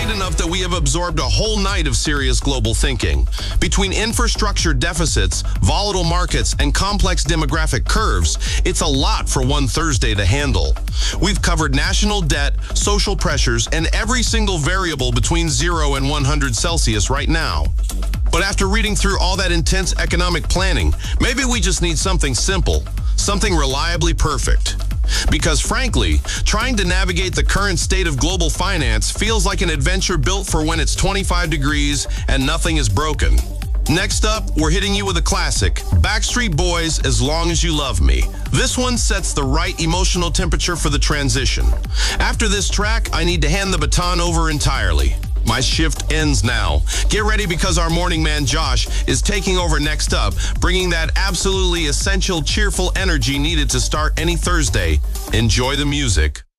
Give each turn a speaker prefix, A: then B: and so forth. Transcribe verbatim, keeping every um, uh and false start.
A: late enough that we have absorbed a whole night of serious global thinking. Between infrastructure deficits, volatile markets, and complex demographic curves, it's a lot for one Thursday to handle. We've covered national debt, social pressures, and every single variable between zero and one hundred Celsius right now. But after reading through all that intense economic planning, maybe we just need something simple, something reliably perfect. Because frankly, trying to navigate the current state of global finance feels like an adventure built for when it's twenty-five degrees and nothing is broken. Next up, we're hitting you with a classic, Backstreet Boys, As Long As You Love Me. This one sets the right emotional temperature for the transition. After this track, I need to hand the baton over entirely. My shift ends now. Get ready because our morning man Josh is taking over next up, bringing that absolutely essential cheerful energy needed to start any Thursday. Enjoy the music.